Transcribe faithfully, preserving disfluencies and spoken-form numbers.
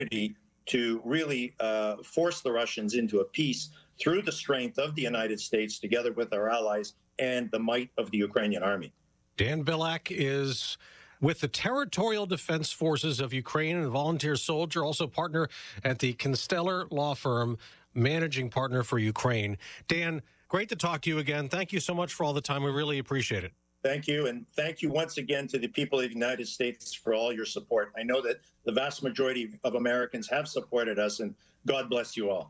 opportunity to really uh, force the Russians into a peace through the strength of the United States, together with our allies, and the might of the Ukrainian army. Dan Bilak is with the Territorial Defense Forces of Ukraine and a volunteer soldier, also partner at the Constellar Law Firm, managing partner for Ukraine. Dan, great to talk to you again. Thank you so much for all the time. We really appreciate it. Thank you. And thank you once again to the people of the United States for all your support. I know that the vast majority of Americans have supported us, and God bless you all.